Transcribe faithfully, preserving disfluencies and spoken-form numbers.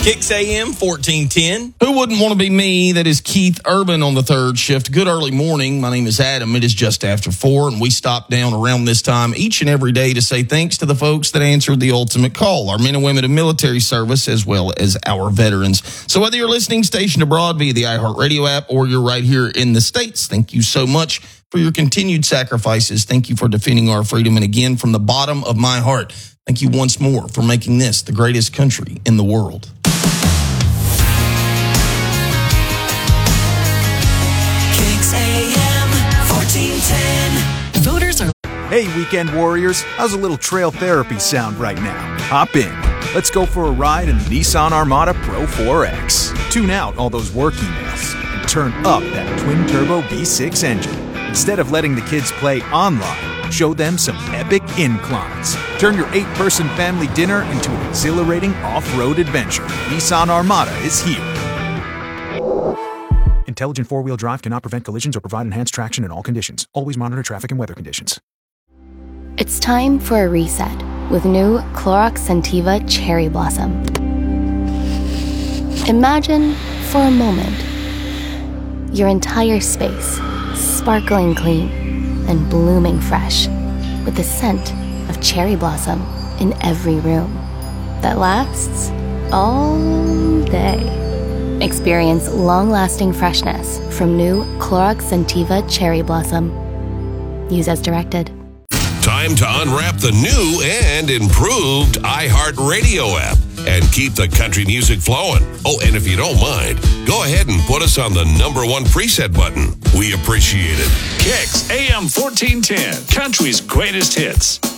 Kicks A M fourteen ten. Who wouldn't want to be me? That is Keith Urban on the third shift. Good early morning. My name is Adam. It is just after four, and we stop down around this time each and every day to say thanks to the folks that answered the ultimate call, our men and women of military service, as well as our veterans. So whether you're listening stationed abroad via the iHeartRadio app or you're right here in the States, thank you so much for your continued sacrifices. Thank you for defending our freedom. And again, from the bottom of my heart, thank you once more for making this the greatest country in the world. Voters are. Hey, weekend warriors, how's a little trail therapy sound right now? Hop in. Let's go for a ride in the Nissan Armada Pro four X. Tune out all those work emails and turn up that twin-turbo V six engine. Instead of letting the kids play online, show them some epic inclines. Turn your eight-person family dinner into an exhilarating off-road adventure. Nissan Armada is here. Intelligent four-wheel drive cannot prevent collisions or provide enhanced traction in all conditions. Always monitor traffic and weather conditions. It's time for a reset with new Clorox Scentiva Cherry Blossom. Imagine, for a moment, your entire space sparkling clean and blooming fresh with the scent of cherry blossom in every room that lasts all day. Experience long-lasting freshness from new Clorox Scentiva Cherry Blossom. Use as directed. Time to unwrap the new and improved iHeartRadio app and keep the country music flowing. Oh, and if you don't mind, go ahead and put us on the number one preset button. We appreciate it. Kicks A M fourteen ten, country's greatest hits.